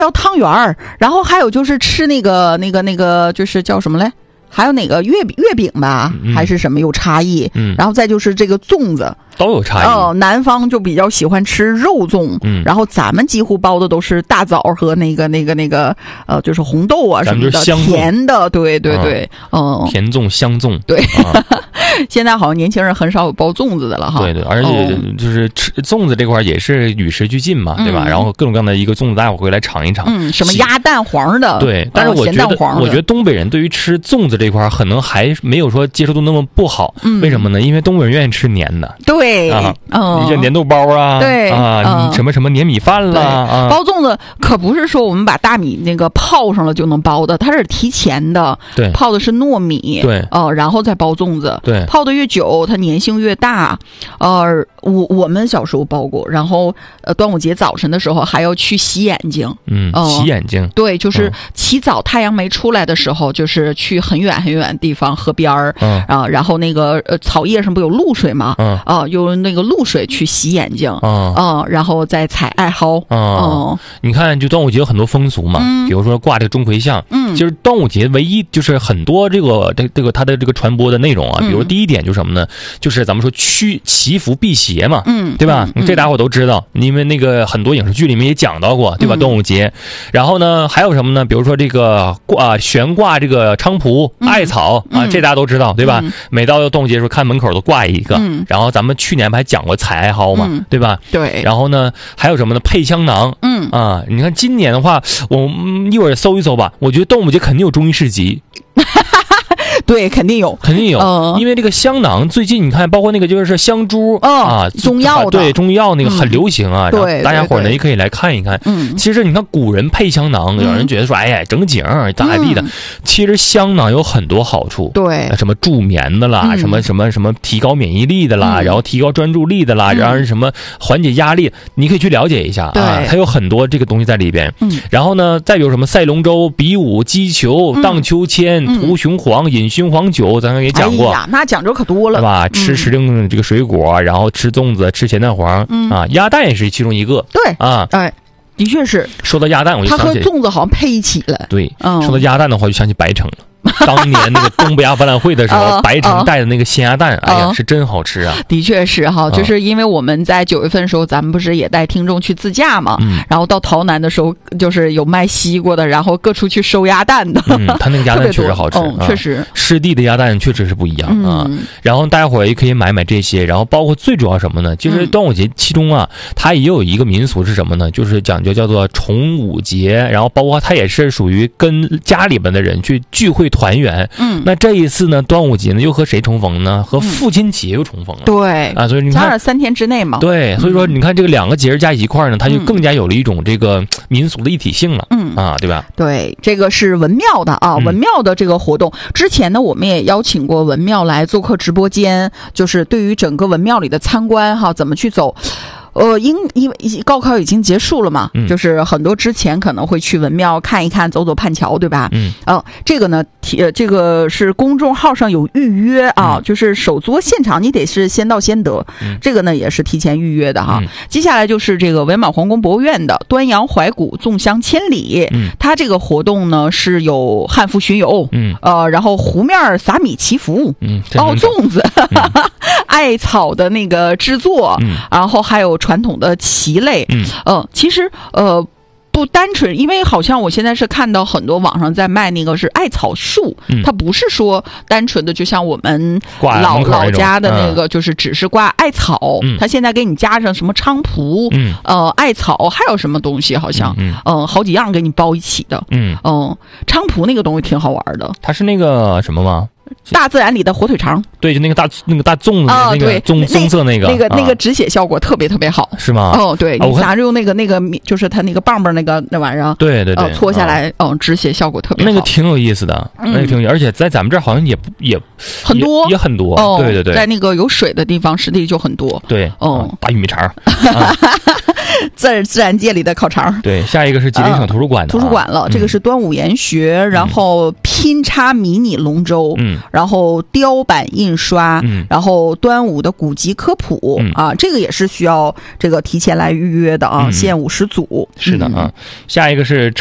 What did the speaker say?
要汤圆儿，然后还有就是吃那个就是叫什么嘞？还有哪个月饼吧，还是什么有差异？然后再就是这个粽子都有差异。 南方就比较喜欢吃肉粽，然后咱们几乎包的都是大枣和那个就是红豆啊什么的，甜的，对， 甜粽、香粽， 对。现在好像年轻人很少有包粽子的了哈。 对，而且就是吃粽子这块也是与时俱进嘛，对吧？然后各种各样的一个粽子，大家回来尝一尝。 什么鸭蛋黄的， 对。但是我觉得东北人对于吃粽子这块可能还没有说接受度那么不好。为什么呢？因为东北人愿意吃黏的。 对啊，你像黏豆包啊， 对啊，什么黏米饭啦。 包粽子可不是说我们把大米那个泡上了就能包的，它是提前的。 对， 泡的是糯米。 对， 然后再包粽子。 对， 泡的越久，它粘性越大。我们小时候包过，然后端午节早晨的时候还要去洗眼睛。 洗眼睛。 对，就是起早太阳没出来的时候，就是去很远很远的地方河边儿。然后那个草叶上不有露水吗？用那个露水去洗眼睛。然后再采艾蒿。 你看，就端午节有很多风俗嘛，比如说挂这个钟馗像。其实端午节唯一就是很多这个它的这个传播的内容啊，比如第一点就是什么呢？就是咱们说祈福辟邪嘛，对吧？这大伙都知道，因为那个很多影视剧里面也讲到过，对吧？端午节，然后呢还有什么呢？比如说这个悬挂这个菖蒲、艾草啊，这大家都知道，对吧？每到端午节的时候，看门口都挂一个。然后咱们去年不还讲过采艾蒿嘛，对吧？ 对。 然后呢还有什么呢？配香囊。你看今年的话，我一会儿搜一搜吧，我觉得端午节肯定有中医市集。 对，肯定有， 因为这个香囊最近你看，包括那个就是香珠中药的， 对，中药那个很流行啊。 对， 大家伙呢也可以来看一看。其实你看古人配香囊，有人觉得说，哎呀，正经大海地的。其实香囊有很多好处， 对， 什么助眠的啦，什么提高免疫力的啦，然后提高专注力的啦，让人什么缓解压力，你可以去了解一下啊。它有很多这个东西在里边。然后呢，再有什么赛龙舟、比武、击球、荡秋千、涂雄黄、饮雄黄酒，咱们也讲过。 那讲究可多了， 对吧？吃时令这个水果，然后吃粽子，吃咸蛋黄，鸭蛋也是其中一个。 对啊，的确是。 说到鸭蛋，我就想起它和粽子好像配一起了。 对，说到鸭蛋的话，就想起白城了。当年那个东北鸭博览会的时候，白城带的那个鲜鸭蛋，哎呀，是真好吃啊！ 的确是哈，就是因为我们在9月份的时候，咱们不是也带听众去自驾嘛，然后到淘南的时候，就是有卖西瓜的，然后各处去收鸭蛋的。 他那个鸭蛋确实好吃， 确实， 湿地的鸭蛋确实是不一样啊。然后大家伙也可以买这些，然后包括最主要什么呢？就是端午节其中啊，它也有一个民俗是什么呢？就是讲究叫做重午节，然后包括它也是属于跟家里边的人去聚会团圆。那这一次呢，端午节呢又和谁重逢呢？和父亲节又重逢了。 对啊，所以你看 3天之内嘛。 对，所以说你看这个2个节日加一块呢，它就更加有了一种这个民俗的一体性了。对吧？ 对，这个是文庙的啊，文庙的这个活动。之前呢，我们也邀请过文庙来做客直播间，就是对于整个文庙里的参观哈，怎么去走。因为高考已经结束了嘛，就是很多之前可能会去文庙看一看、走走泮桥，对吧？这个呢，这个是公众号上有预约啊，就是手作现场，你得是先到先得。这个呢也是提前预约的哈。接下来就是这个伪满皇宫博物院的端阳怀古粽香千里，它这个活动呢是有汉服巡游，然后湖面撒米祈福，包粽子，艾草的那个制作，然后还有传统的旗类。其实不单纯，因为好像我现在是看到很多网上在卖那个是艾草树，它不是说单纯的就像我们老家的那个，就是只是挂艾草，它现在给你加上什么菖蒲，艾草，还有什么东西好像，好几样给你包一起的。菖蒲那个东西挺好玩的， 它是那个什么吗？ 大自然里的火腿肠。对， 就那个大粽子，那个棕色那个止血效果特别特别好， 是吗？ 对，你拿着用那个就是它那个棒棒那玩意儿， 对， 搓下来，止血效果特别好。 那个挺有意思的，而且在咱们这儿好像也很多， 也很多。对， 在那个有水的地方，实际就很多。 对，大玉米肠。 自然界里的烤肠。 对，下一个是吉林省图书馆的了，这个是端午研学，然后拼插迷你龙舟， 然后雕版印刷，然后端午的古籍科普啊，这个也是需要这个提前来预约的啊，限50组。 是的啊，下一个是